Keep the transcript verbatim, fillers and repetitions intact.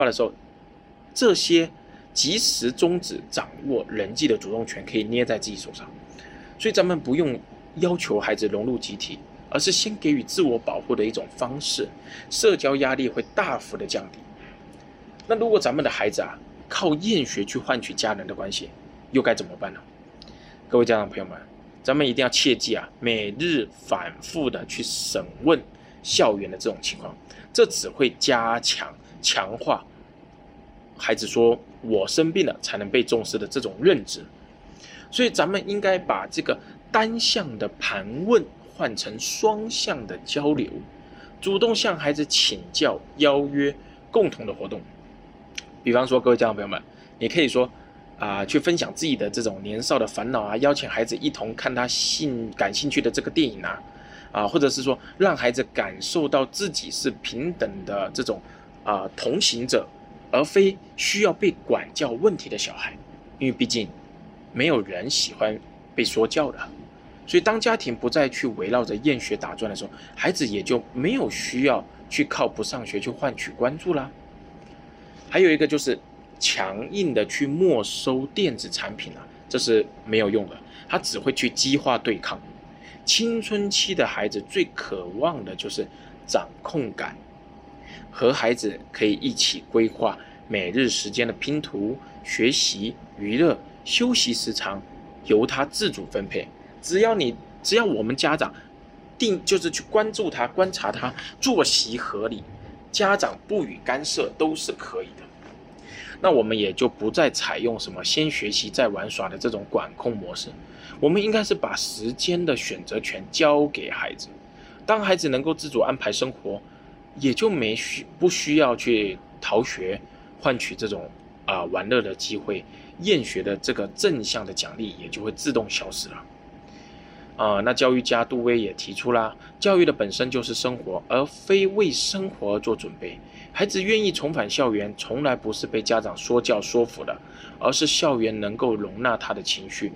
的时候，这些及时终止掌握人际的主动权可以捏在自己手上。所以咱们不用要求孩子融入集体，而是先给予自我保护的一种方式，社交压力会大幅的降低。那如果咱们的孩子啊靠厌学去换取家人的关系，又该怎么办呢？各位家长朋友们，咱们一定要切记啊，每日反复的去审问校园的这种情况，这只会加强强化孩子说我生病了才能被重视的这种认知。所以咱们应该把这个单向的盘问换成双向的交流，主动向孩子请教、邀约共同的活动。比方说，各位家长朋友们，你可以说啊、呃，去分享自己的这种年少的烦恼啊，邀请孩子一同看他兴感兴趣的这个电影啊，啊，或者是说让孩子感受到自己是平等的这种啊、呃、同行者，而非需要被管教问题的小孩。因为毕竟没有人喜欢被说教的，所以当家庭不再去围绕着厌学打转的时候，孩子也就没有需要去靠不上学去换取关注啦。还有一个就是强硬的去没收电子产品啊，这是没有用的，它只会去激化对抗。青春期的孩子最渴望的就是掌控感，和孩子可以一起规划每日时间的拼图、学习、娱乐、休息时长，由他自主分配。只要你，只要我们家长定就是去关注他、观察他，作息合理，家长不予干涉都是可以的。那我们也就不再采用什么先学习再玩耍的这种管控模式，我们应该是把时间的选择权交给孩子。当孩子能够自主安排生活，也就没需不需要去逃学换取这种啊、呃、玩乐的机会，厌学的这个正向的奖励也就会自动消失了。啊、呃，那教育家杜威也提出啦，教育的本身就是生活，而非为生活而做准备。孩子愿意重返校园，从来不是被家长说教说服的，而是校园能够容纳他的情绪，